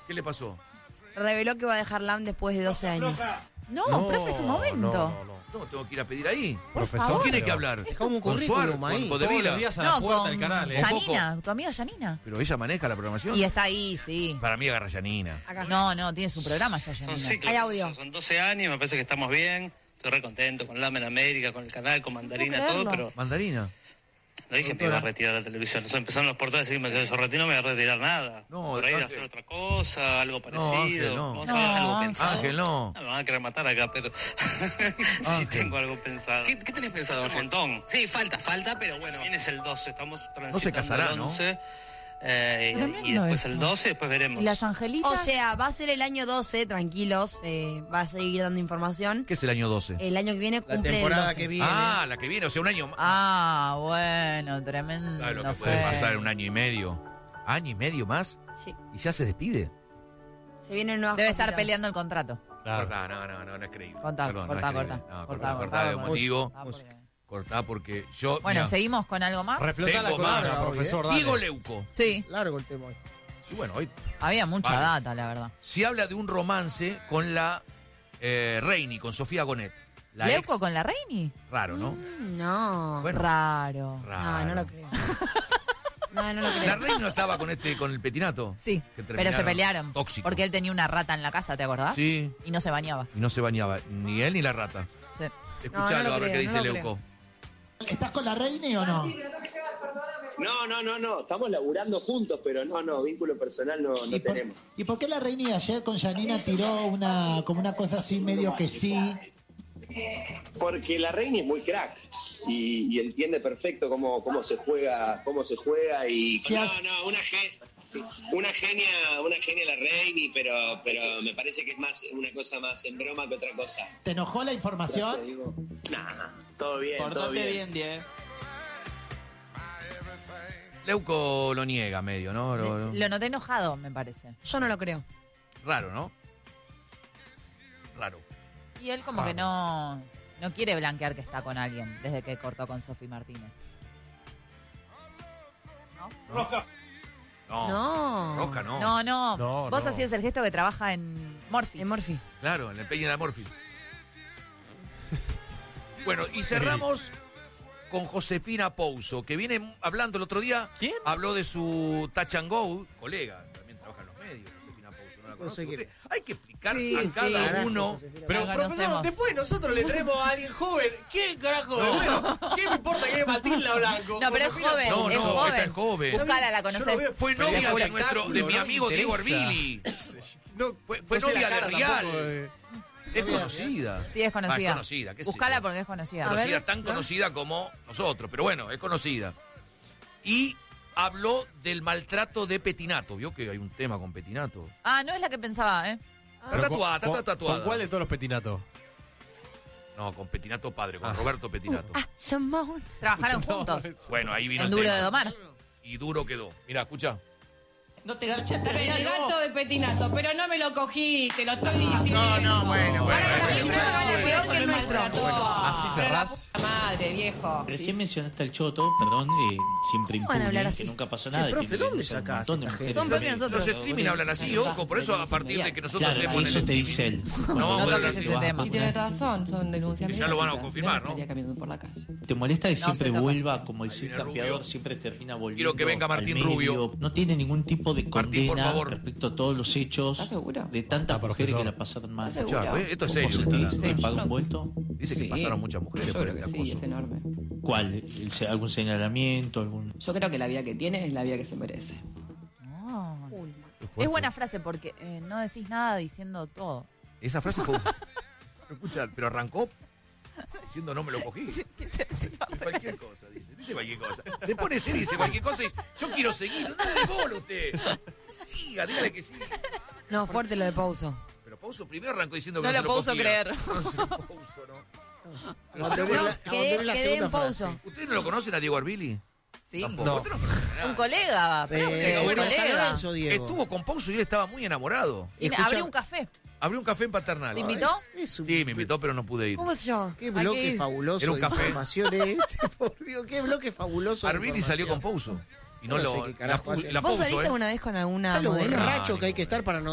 ¿Qué le pasó? Reveló que va a dejar LAM después de 12 años. No, profe, es tu momento. No, tengo que ir a pedir ahí. Profesor, ¿Con quién hay pero- que hablar? Dejamos un ¿Con Suar? currículum ahí. ¿Con Todos Podevila? los días a la puerta del canal, Yanina, tu amiga Yanina. ¿Pero ella maneja la programación? Y está ahí, sí. Para mí agarra Yanina. Acá. No, tiene su programa ya, Son Yanina. ciclos, Hay audio. son 12 años, me parece que estamos bien. Estoy re contento con LAM en América, con el canal, con Mandarina, No puedo todo, creerlo. pero Mandarina. no dije que me iba a retirar de la televisión. Eso empezaron los portales a decirme que eso retiro no me voy a retirar nada. No, Por ahí de Ángel. hacer otra cosa, algo parecido. Ángel, no. ¿Vos tenés algo No, pensado? Ángel, no. Me van a querer matar acá, pero sí Ángel. tengo algo pensado. ¿Qué tenés pensado, Argentón? Sí, falta, pero bueno. Vienes el 12, estamos No se transitando casará, el ¿no? 11. Tremendo Y después eso. el 12, después veremos. ¿Y las angelitas? O sea, va a ser el año 12, tranquilos. Va a seguir dando información. ¿Qué es el año 12? El año que viene La cumple el temporada 12. que viene. Ah, la que viene, o sea, un año más. Ah, bueno, tremendo. ¿Sabes lo que fue. puede pasar en un año y medio? ¿Año y medio más? Sí. ¿Y ya se despide? Se vienen nuevas Debe estar cositas. peleando el contrato. Claro. Cortá, no es creíble. Cortá, Perdón, cortá, no es cortá. creíble. No, Cortá, cortá, de cortá, motivo. cortá, porque- Cortá porque yo... Bueno, mirá, ¿seguimos con algo más? Reflotá la Tengo columna, más. profesor, dale. Diego Leuco. Sí, Largo el tema hoy. Y bueno, hoy había mucha Vale. data, la verdad. se habla de un romance con la Reini, con Sofía Gonet. La ¿Leuco ex, con la Reini? raro, ¿no? No. Bueno, Raro. No, no lo creo. No lo La creo. Reini no estaba con el Petinato. Sí, Que pero terminaron se pelearon. tóxicos. Porque él tenía una rata en la casa, ¿te acordás? Sí, Y no se bañaba. y no se bañaba ni él ni la rata. Sí. Escuchalo lo a ver creo, qué dice no lo Leuco. ¿Estás con la Reini o no? No, estamos laburando juntos, pero no, vínculo personal no tenemos. ¿Y por qué la Reini ayer con Yanina tiró como una cosa así medio que sí? Porque la Reina es muy crack y entiende perfecto cómo se juega y Sí, una genia la Reina, pero me parece que es más una cosa más en broma que otra cosa. ¿Te enojó la información? Nah, todo bien, Diego. Leuco lo niega medio, ¿no? Lo noté enojado, me parece. Yo no lo creo. Raro, ¿no? Raro. Y él como que no quiere blanquear que está con alguien desde que cortó con Sofi Martínez. No. Rosca no. No. No, Vos no. hacías el gesto que trabaja en Morphy. En Morphy. Claro, en el Peña de Morphy. Bueno, y cerramos con Josefina Pouso, que viene hablando el otro día. ¿Quién? Habló de su touch and go, colega, también trabaja en los medios, Josefina Pouso. ¿No la conoce sé quién usted? Hay que explicar Sí, a cada sí. uno. Pero, La profesor, conocemos. después nosotros le traemos a alguien joven. ¿Qué carajo? No. Bueno, ¿qué me importa que es Matilda Blanco? No, pero es Josefina joven, No, es no, joven. esta es joven. Buscala, la Yo conoces. lo veo- Fue Pero novia es de, espectáculo, mi no amigo me Diego interesa. Arbili. No, Fue no sé la novia de cara Rial. tampoco de- Es conocida. Sí, es conocida. Ah, es conocida, qué sé Buscala yo. porque es conocida. Conocida, tan conocida como nosotros, pero bueno, es conocida. Y habló del maltrato de Petinato. ¿Vio que hay un tema con Petinato? Ah, no es la que pensaba, ¿eh? Está tatuada, está tatuada. ¿Con cuál de todos los petinatos? No, con Petinato padre, con Roberto Petinato. Trabajaron No, juntos. Bueno, ahí vino En el Duro tema. de Domar. Y duro quedó. Mira, escucha. No te garchaste. El gato de Petinato, pero no me lo cogí, te lo estoy diciendo. Bueno. Para mí el programa es peor que el nuestro. Así cerrás. Madre, viejo. Recién mencionaste al Choto, perdón, siempre van a hablar impune, así? que nunca pasó Che, nada. y profe, que ¿dónde denuncia un sacás montón de esta mujeres. gente? Son peor que nosotros. Los streaming hablan así, ojo, por eso a partir de que nosotros Claro, vemos en eso el te dice él. No, No bueno, toques sí. ese tema. Y tiene razón, son denuncias. Que ya lo van a mediáticas. confirmar, Yo ¿no? estaría caminando por la calle. ¿Te molesta que No, siempre se toca. vuelva como el Cid viene campeador, Rubio. siempre termina volviendo? Quiero que venga Martín al medio? Rubio. No tiene ningún tipo de Martín, por condena favor. respecto a todos los hechos ¿Estás seguro? de tantas Está, mujeres que profesor. la pasaron mal. ¿Estás Escuchá, seguro? esto es ¿Cómo serio. se lo que te está dice? dando. ¿Paga un vuelto? Dice que Sí. pasaron muchas mujeres Yo por creo este que sí, acoso. es enorme. ¿Cuál? ¿Algún señalamiento? ¿Algún...? Yo creo que la vida que tiene es la vida que se merece. No. Es buena frase porque no decís nada diciendo todo. Esa frase fue... Escucha, pero arrancó diciendo no me lo cogí. Cualquier cosa, dice cualquier cosa. Se pone serio y dice cualquier cosa y yo quiero seguir. No le dé bola a usted. Siga, dígale que sí. No, fuerte lo de Pauso. Pero Pauso primero arrancó diciendo que No no, lo se lo puso cogía. creer. No se lo puso, ¿no? Abandoné la Quedé segunda en Pauso. frase. ¿Ustedes no lo conocen a Diego Arbili? Sí. Tampoco. No. Ustedes no conocen a nadie. Un colega, profe, un Bueno, San colega. Lorenzo, Diego. Estuvo con Pauso y él estaba muy enamorado. Escucha- Abrió un café. Abrió un café en Paternal. ¿Te invitó? Es un- Sí, me invitó, pero no pude ir. ¿Cómo se llama? Qué Hay que bloque ir. fabuloso Era un de café. información este, por Dios, qué bloque fabuloso de Arbili salió con información. Pauso. Y Yo no no sé lo... qué carajo hace. la ¿Vos Pauso, saliste alguna vez con alguna ¿Sabes lo modelo? borracho No, que hay que ningún estar para no